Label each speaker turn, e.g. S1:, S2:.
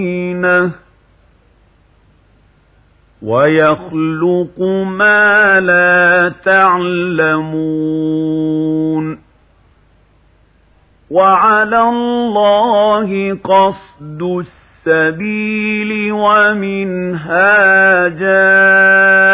S1: ويخلق ما لا تعلمون وعلى الله قصد السبيل ومنها جائر